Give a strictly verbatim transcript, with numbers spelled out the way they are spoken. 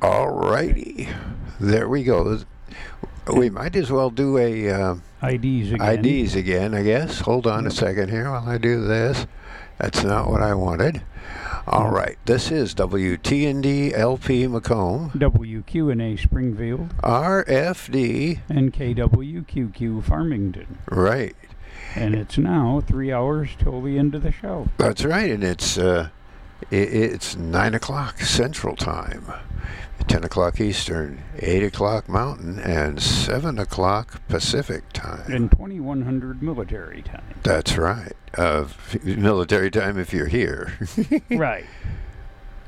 All righty. There we go. We might as well do a uh, I Ds again. I Ds again, I guess. Hold on a second here while I do this. That's not what I wanted. All right. This is W T N D L P Macomb, W Q N A Springfield, R F D, and K W Q Q Farmington. Right. And it's now three hours till the end of the show. That's right. And it's uh, it, it's nine o'clock Central Time, ten o'clock Eastern, eight o'clock Mountain, and seven o'clock Pacific Time. And twenty-one hundred military time. That's right. Uh, f- military time if you're here. Right.